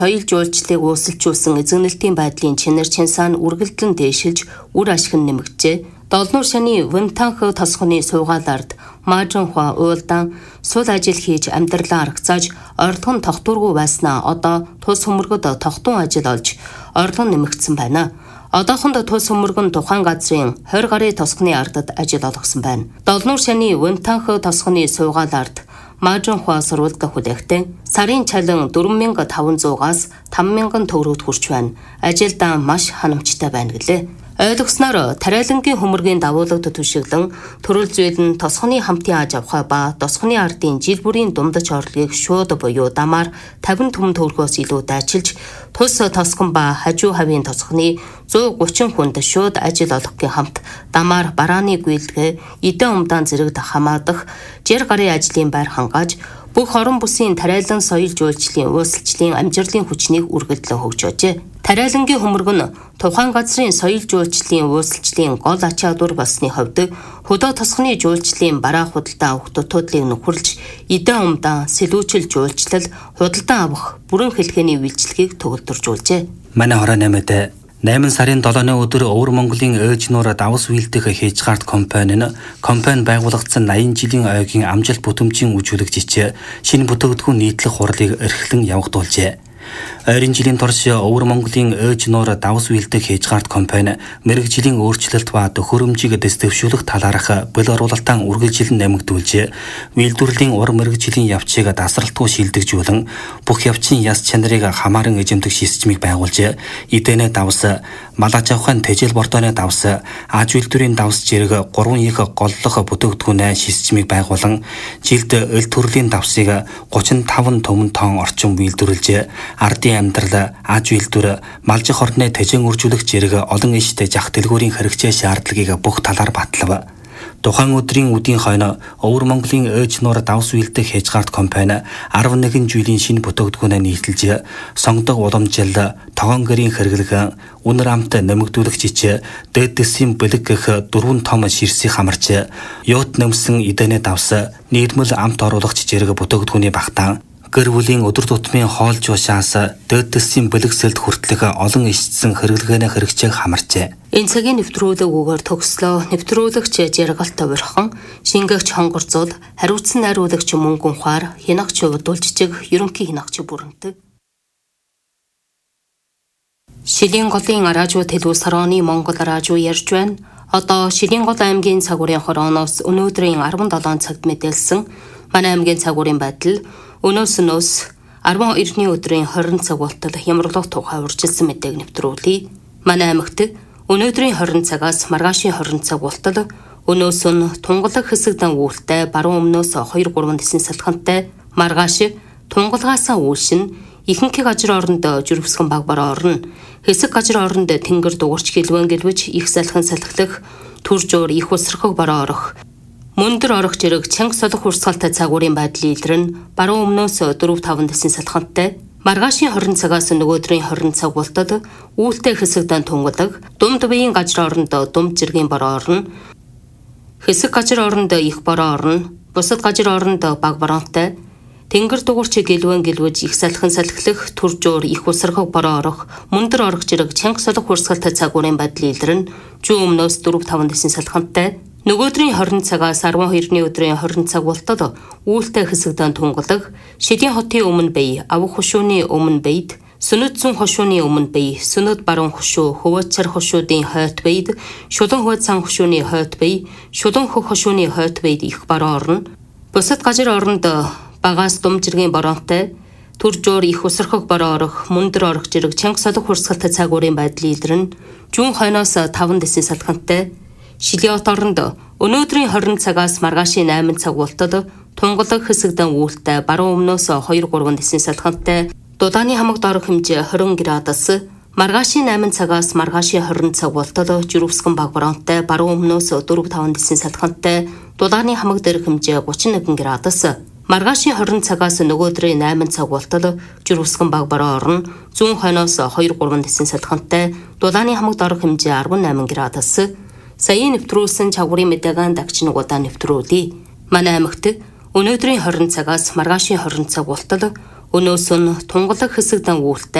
Соёл жуулчлалыг uusilжуулсан эзэгнэлтийн байдлын чинэр чинсаан үргэлжлэн дээшилж үр ашиг нь нэмэгджээ. Долнуур шаны Вэнтанх тосгоны сувгаалард Мажинхуа уйлдан сул ажил хийж амьдралаа аргацааж орлого нь тогтворгүй байснаа одоо тус хөмөргөд тогтун ажил олж орлого нэмэгдсэн байна. Одоохонд тус хөмөргөн тухайн газрын 20 гаруй тосгоны ардад ажил олгосон байна. Долнуур шаны Вэнтанх тосгоны сувгаалард Мажинхуа сурвалдах хүлээхтэй сарын чалин 4500-аас 5000 төгрөгт хүрч байна. Ажилдаа маш ханамжтай байна гэлээ. Ойлгосноор тариалангийн хөмөргийн дагуулгад түшиглэн төрөл зүйл нь тосгоны хамтын аж авахай ба тосгоны ардын жил бүрийн дундаж орлогыг шууд буюу дамаар 50 түмэн төгрөгөөс илүү дайчилж тус тосгон ба хажуу хавийн тосгоны 130 хүнд шууд ажил олгохын хамт дамаар барааны гүйлгээ эдэн умдаан зэрэгт хамаадах 60 гаруй ажлын байр хангааж бүх орон бүсийн тариалан соёл жуулчлалын uusilжлын амжилтын хүчнийг үргэлжлэн хөгжөөжээ. Тариалангийн хөмөргөн тухайн газрын соёл жуулчлалын uusilжлын гол ач чадвар болсны хувьд хөдөө тосгоны жуулчлалын бараа худалдаа авах дутуудлыг нөхөрлж эдэн умдаан сэлүүчил жуулчлал худалдаа авах бүрэн хэлхээний үйлчлэгийг төгөлдржүүлжээ. Манай хороо 8 сарын 7-ны өдөр Өвөр Монголын ээж нуур давс үйлдэх Хейжгард компани нь компани байгуулагдсан 80 жилийн ойгийн амжилт бүтэмжийн үжүүлэгч шинэ бүтээгдэхүүн нийтлэх хурлыг эрхлэн явагдуулжээ. Ойрын жилийн турш Өвөр Монголын ээж нуур давс үйлдэх Хейжгард компани мэрэгжлийн өөрчлөлт ба төхөөрөмжийг дэвшүүлэх талаарх бэл оруулалтаа үргэлжлэн нэмэгдүүлж, үйлдвэрлэлийн ур мэрэгжлийн явцыг дасралтгүй шилдэгжүүлэн бүх явцын яс чанарыг хамааран эзэмдэх системийг байгуулж, эдэнэ давс, малаж авахын тэжээл бордооны давс, аж үйлдвэрийн давс зэрэг 3 их голлох бүтээгдэхүүн системийг байгуулан жилд эл төрлийн давсыг 35 төмөн тонн орчим үйлдвэрлэж, ардын амьдрал, аж үйлдвэр, малжих орны тэжээн үржүүлэх зэрэг олон иштэй зах дэлгүүрийн хэрэгцээ шаардлагыг бүх талаар батлав. Тухайн өдрийн үдийн хойно Өвөр Монголын ээж нуур давс үйлдэх Хейжгард компани 11 жилийн шинэ бүтээгдэхүүнээ нийтэлж, сонгодог уламжил, тогоон гэрийн хэрэглэх, үнэр амт нэмэгдүүлэгч, дээд дэсийн бэлэг гэх 4 том ширсийг хамарч, юут нэмсэн эдэнэ давс, нийгмэл амт оруулагч зэрэг бүтээгдэхүүний багтаан гэр бүлийн өдөр тутмын хоолж уушаас дээд дэсийн бэлэгсэлд хүртэлх олон ишцсэн хэрэглэгээний хэрэгцээг хамарчээ. Энэ цагийн нэвтрүүлэг үгээр төгслөө. Нэвтрүүлэгч Жаргалт Бурхан, шингээгч Хонгорцол, хариуцсан найруулагч Мөнгөн Ухаар, хянагч Удулжчиг, ерөнхий хянагч Бүрэнтэг. Шилийн голын радио төлөв сарооны Монгол радио ярьж байна. Одоо Шилийн гол аймгийн цагуурийн хорооноос өнөөдрийн 17 цагт мэдээлсэн манай аймгийн цагуурийн байдал өнөөс 12-ны өдрийн 20 цаг болтол хямралах тухай урьдчилсан мэдээг нэвтрүүлье. Манай аймагт өнөөдрийн 20 цагаас маргаашийн 20 цаг болтол өнөөс нь тунгалаг хэсэгдэн үүлтэй баруун өмнөөс 2-3 дэсийн салхантай маргааш тунгалгаасаа үүлшин ихэнх газар оронд жирвсгэн баг бараа орно. Хэсэг газар оронд тэнгэр дуурч гэлвэн гэлвэж их салхин салхилах төржөөр их усрахыг бараа орох. Мөндөр орох зэрэг чанга солих урсгалтай цагуурийн байдлын илрэн баруун өмнөөс 4-5 дэсийн салхантай маргаашийн 20 цагаас нөгөөдрийн 20 цаг болтол үүлтэй хэсэгдэн тунгалаг думд биеийн газар оронд думд зэргийн бороо орно. Хэсэг газар оронд их бороо орно. Бусад газар оронд баг бороонтой тэнгэр дугуурч гэлвэн гэлвэж их салхин салхилах төржөөр их усрахыг бороо орох мөндөр орох зэрэг чанга солих урсгалтай цагуурийн байдлын илрэн зүүн өмнөөс 4-5 дэсийн салхантай нөгөөдрийн 20 цагаас 12-ны өдрийн 20 цаг болтол үүлтэй хэсэгдэн тунгалаг Шилийн хотын өмнө бие, авах хушууны өмнө биед, Сүнэт зүүн хушууны өмнө бие, Сүнэт баруун хушуу, Хөвөөцсар хушуудын хойд биед, Шулан хойд сан хушууны хойд бие, Шулан хөх хушууны хойд биед их бороо орно. Бусад газар оронд багаас дум зэргийн бороонтой төржөөр их усрахыг бороо орох, мөндөр орох зэрэг чанга солих урсгалтай цагуурийн байдлын илрэн зүүн хойноос 5 дэсийн салхантай Шилийн хот оронд өнөөдрийн 20 цагаас маргаашийн 8 цаг болтол тунгалаг хэсэгдэн үүлтэй баруун өмнөөс 2-3 дэсийн салхантай дудааны хамагт орох хэмжээ 20 градус, маргаашийн 8 цагаас маргаашийн 20 цаг болтол жирвсгэн баг бороонтой баруун өмнөөс 4-5 дэсийн салхантай дудааны хамагт дээрх хэмжээ 31 градус, маргаашийн 20 цагаас нөгөөдрийн 8 цаг болтол жирвсгэн баг бороо орно. Зүүн хойноос 2-3 дэсийн салхантай дудааны хамагт орох хэмжээ 18 градус. Саяын нэвтрүүлсэн чагуурын мэдээгийн дагч нугуудаа нэвтрүүлье. Манай аймагт өнөөдрийн 20 цагаас маргаашийн 20 цаг болтол Өнөөс нь тунгалаг хэсэгдэн үүлтэй